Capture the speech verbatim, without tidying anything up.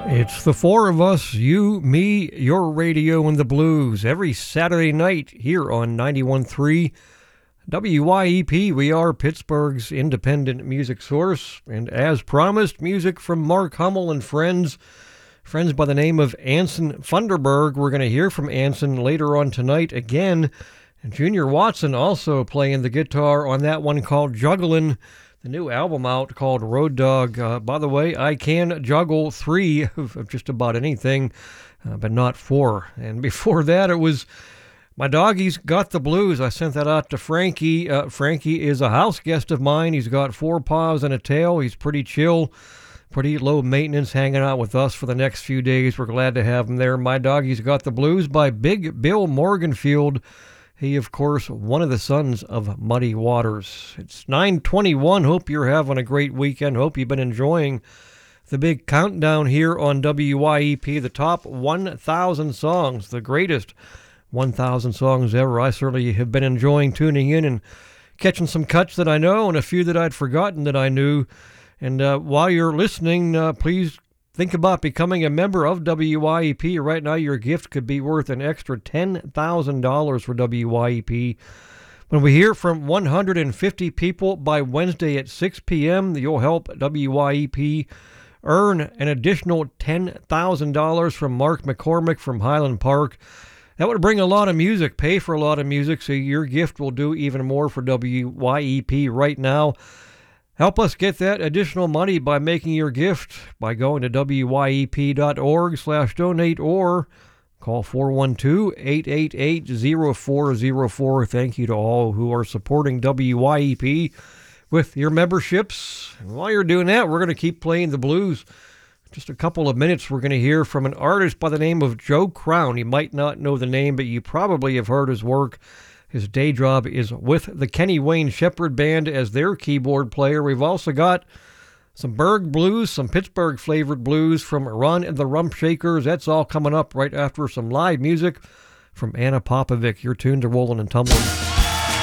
It's the four of us, you, me, your radio, and the blues, every Saturday night here on ninety-one point three W Y E P. We are Pittsburgh's independent music source, and as promised, music from Mark Hummel and friends, friends by the name of Anson Funderburg. We're going to hear from Anson later on tonight again, and Junior Watson also playing the guitar on that one called Jugglin'. The new album out called Road Dog. Uh, by the way, I can juggle three of, of just about anything, uh, but not four. And before that, it was My Doggy's Got the Blues. I sent that out to Frankie. Uh, Frankie is a house guest of mine. He's got four paws and a tail. He's pretty chill, pretty low maintenance, hanging out with us for the next few days. We're glad to have him there. My Doggy's Got the Blues by Big Bill Morganfield. He, of course, one of the sons of Muddy Waters. It's nine twenty-one. Hope you're having a great weekend. Hope you've been enjoying the big countdown here on W Y E P, the top one thousand songs, the greatest one thousand songs ever. I certainly have been enjoying tuning in and catching some cuts that I know and a few that I'd forgotten that I knew. And uh, while you're listening, uh, please think about becoming a member of W Y E P. Right now, your gift could be worth an extra ten thousand dollars for W Y E P. When we hear from one hundred fifty people by Wednesday at six p.m., you'll help W Y E P earn an additional ten thousand dollars from Mark McCormick from Highland Park. That would bring a lot of music, pay for a lot of music, so your gift will do even more for W Y E P right now. Help us get that additional money by making your gift by going to W Y E P dot org slash donate or call four one two, eight eight eight, zero four zero four. Thank you to all who are supporting W Y E P with your memberships. And while you're doing that, we're going to keep playing the blues. Just a couple of minutes, we're going to hear from an artist by the name of Joe Crown. You might not know the name, but you probably have heard his work. His day job is with the Kenny Wayne Shepherd Band as their keyboard player. We've also got some Berg blues, some Pittsburgh-flavored blues from Ron and the Rump Shakers. That's all coming up right after some live music from Anna Popovic. Your tunes are rolling and tumbling.